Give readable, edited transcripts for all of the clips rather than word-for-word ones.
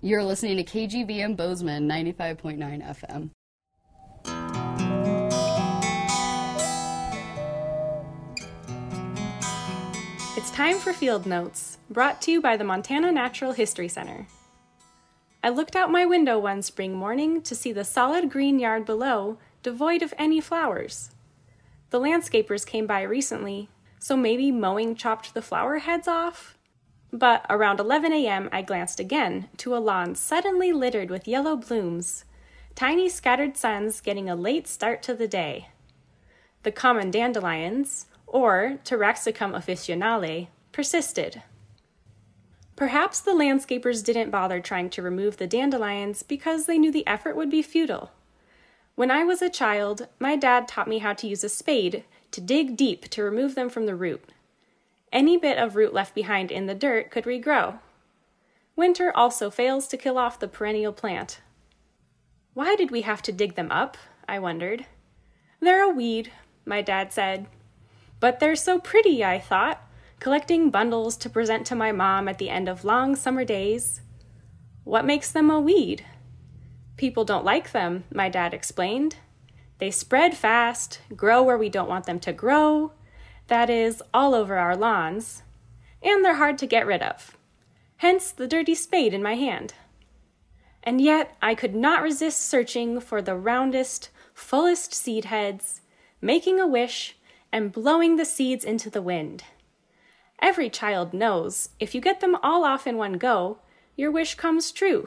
You're listening to KGVM Bozeman 95.9 FM. It's time for Field Notes, brought to you by the Montana Natural History Center. I looked out my window one spring morning to see the solid green yard below, devoid of any flowers. The landscapers came by recently, so maybe mowing chopped the flower heads off? But around 11 a.m. I glanced again to a lawn suddenly littered with yellow blooms, tiny scattered suns getting a late start to the day. The common dandelions, or Taraxacum officinale, persisted. Perhaps the landscapers didn't bother trying to remove the dandelions because they knew the effort would be futile. When I was a child, my dad taught me how to use a spade to dig deep to remove them from the root. Any bit of root left behind in the dirt could regrow. Winter also fails to kill off the perennial plant. Why did we have to dig them up? I wondered. They're a weed, my dad said. But they're so pretty, I thought, collecting bundles to present to my mom at the end of long summer days. What makes them a weed? People don't like them, my dad explained. They spread fast, grow where we don't want them to grow, that is, all over our lawns, and they're hard to get rid of. Hence the dirty spade in my hand. And yet I could not resist searching for the roundest, fullest seed heads, making a wish, and blowing the seeds into the wind. Every child knows if you get them all off in one go, your wish comes true.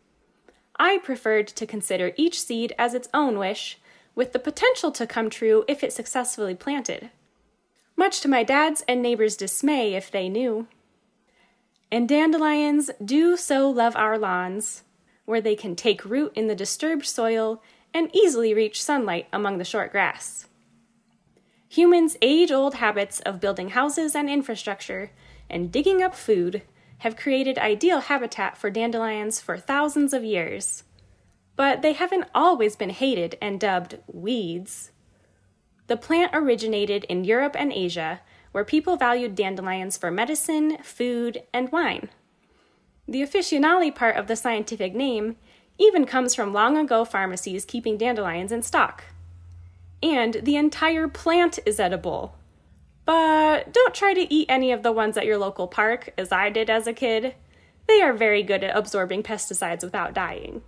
I preferred to consider each seed as its own wish, with the potential to come true if it successfully planted. Much to my dad's and neighbors' dismay if they knew. And dandelions do so love our lawns, where they can take root in the disturbed soil and easily reach sunlight among the short grass. Humans' age-old habits of building houses and infrastructure and digging up food have created ideal habitat for dandelions for thousands of years. But they haven't always been hated and dubbed weeds. The plant originated in Europe and Asia, where people valued dandelions for medicine, food, and wine. The officinale part of the scientific name even comes from long ago pharmacies keeping dandelions in stock. And the entire plant is edible. But don't try to eat any of the ones at your local park, as I did as a kid. They are very good at absorbing pesticides without dying.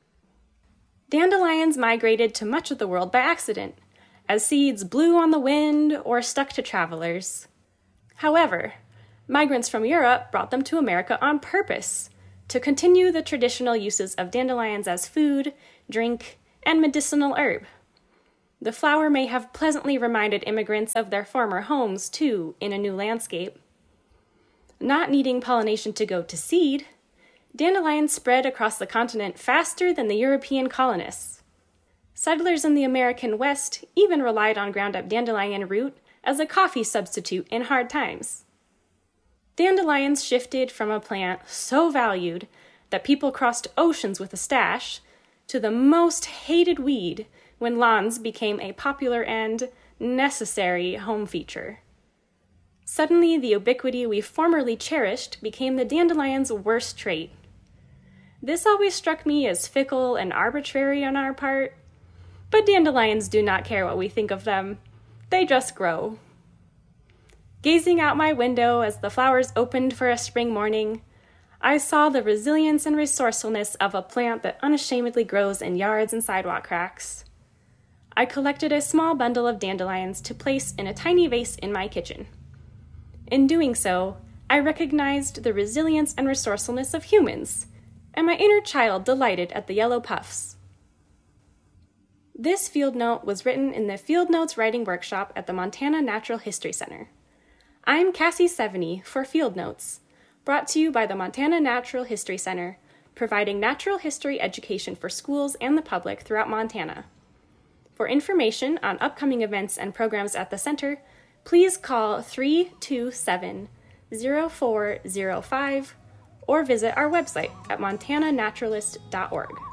Dandelions migrated to much of the world by accident, as seeds blew on the wind or stuck to travelers. However, migrants from Europe brought them to America on purpose, to continue the traditional uses of dandelions as food, drink, and medicinal herb. The flower may have pleasantly reminded immigrants of their former homes, too, in a new landscape. Not needing pollination to go to seed, dandelions spread across the continent faster than the European colonists. Settlers in the American West even relied on ground-up dandelion root as a coffee substitute in hard times. Dandelions shifted from a plant so valued that people crossed oceans with a stash to the most hated weed when lawns became a popular and necessary home feature. Suddenly, the ubiquity we formerly cherished became the dandelion's worst trait. This always struck me as fickle and arbitrary on our part, but dandelions do not care what we think of them. They just grow. Gazing out my window as the flowers opened for a spring morning, I saw the resilience and resourcefulness of a plant that unashamedly grows in yards and sidewalk cracks. I collected a small bundle of dandelions to place in a tiny vase in my kitchen. In doing so, I recognized the resilience and resourcefulness of humans, and my inner child delighted at the yellow puffs. This field note was written in the Field Notes Writing Workshop at the Montana Natural History Center. I'm Cassie Seveny for Field Notes, brought to you by the Montana Natural History Center, providing natural history education for schools and the public throughout Montana. For information on upcoming events and programs at the center, please call 327-0405 or visit our website at montananaturalist.org.